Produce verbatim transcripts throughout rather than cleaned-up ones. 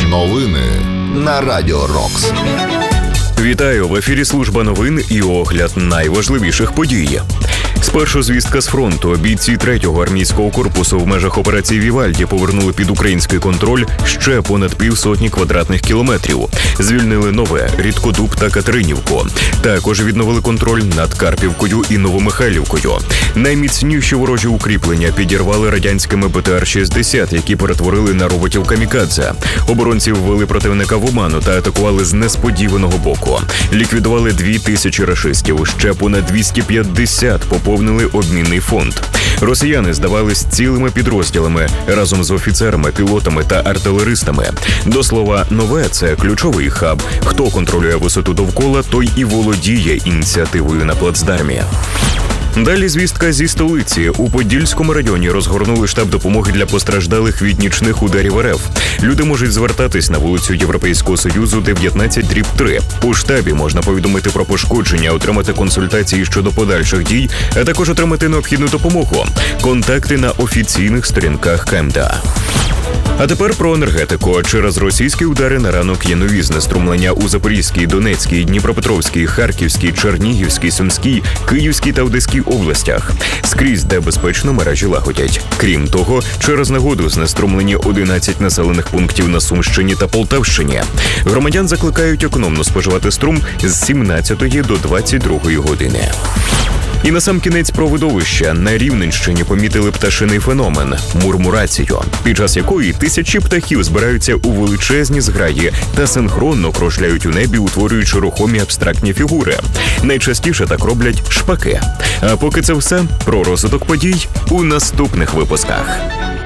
Новини на Радіо Рокс. Вітаю! В ефірі служба новин і огляд найважливіших подій. Спершу звістка з фронту. Бійці третього армійського корпусу в межах операції «Вівальді» повернули під український контроль ще понад півсотні квадратних кілометрів. Звільнили Нове, Рідкодуб та Катеринівку. Також відновили контроль над Карпівкою і Новомихайлівкою. Найміцніші ворожі укріплення підірвали радянськими Бе Те Ер шістдесят, які перетворили на роботів камікадзе. Оборонці ввели противника в оману та атакували з несподіваного боку. Ліквідували дві тисячі рашистів, ще понад двісті п'ятдесят поповнили обмінний фонд. Росіяни здавались цілими підрозділами разом з офіцерами, пілотами та артилеристами. До слова, Нове – це ключовий хаб. Хто контролює висоту довкола, той і володіє ініціативою на плацдармі. Далі звістка зі столиці. У Подільському районі розгорнули штаб допомоги для постраждалих від нічних ударів Ер Еф. Люди можуть звертатись на вулицю Європейського Союзу дев'ятнадцять дріб три. У штабі можна повідомити про пошкодження, отримати консультації щодо подальших дій, а також отримати необхідну допомогу. Контакти на офіційних сторінках Ка Ем Де А. А тепер про енергетику. Через російські удари на ранок є нові знеструмлення у Запорізькій, Донецькій, Дніпропетровській, Харківській, Чернігівській, Сумській, Київській та Одеській областях. Скрізь, де безпечно, мережі лагодять. Крім того, через негоду знеструмлені одинадцять населених пунктів на Сумщині та Полтавщині. Громадян закликають економно споживати струм з сімнадцятої до двадцять другої години. І насамкінець про видовище. На Рівненщині помітили пташиний феномен – мурмурацію, під час якої тисячі птахів збираються у величезні зграї та синхронно кружляють у небі, утворюючи рухомі абстрактні фігури. Найчастіше так роблять шпаки. А поки це все, про розвиток подій у наступних випусках.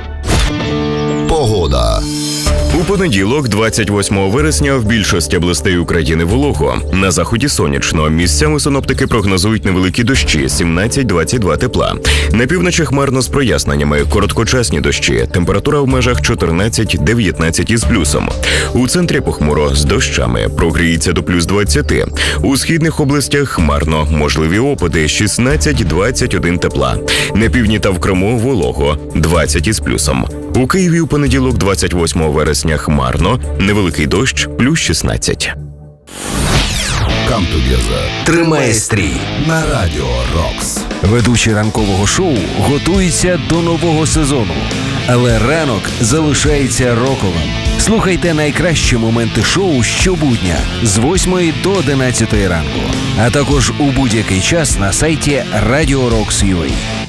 Погода. У понеділок, двадцять восьмого вересня, в більшості областей України волого. На заході сонячно. Місцями синоптики прогнозують невеликі дощі – сімнадцять - двадцять два тепла. На півночі хмарно з проясненнями, короткочасні дощі. Температура в межах чотирнадцять - дев'ятнадцять із плюсом. У центрі похмуро з дощами. Прогріється до плюс двадцяти. У східних областях хмарно. Можливі опади – шістнадцять - двадцять один тепла. На півдні та в Криму волого – двадцять із плюсом. У Києві у понеділок, двадцять восьмого вересня, хмарно, невеликий дощ, плюс шістнадцять. Come together. Тримає стрій На Радіо Рокс. Ведучий ранкового шоу готується до нового сезону, але ранок залишається роковим. Слухайте найкращі моменти шоу щобудня з восьмої до одинадцятої ранку, а також у будь-який час на сайті радіо рокс крапка ю а.